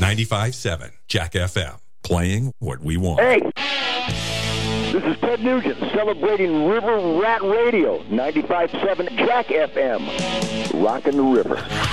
95.7 Jack FM, playing what we want. Hey, this is Ted Nugent celebrating River Rat Radio, 95.7 Jack FM, rocking the river.